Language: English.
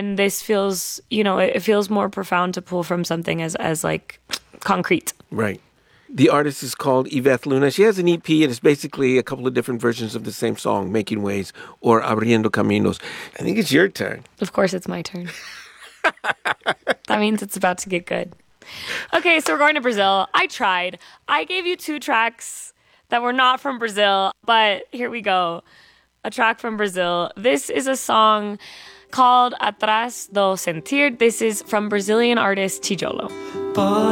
And this feels, it feels more profound to pull from something as like concrete. Right. The artist is called Yvette Luna. She has an EP, and it's basically a couple of different versions of the same song, Making Ways or Abriendo Caminos. I think it's your turn. Of course it's my turn. That means it's about to get good. Okay, so we're going to Brazil. I tried. I gave you 2 tracks that were not from Brazil, but here we go. A track from Brazil. This is a song called Atrás do Sentir. This is from Brazilian artist Tijolo.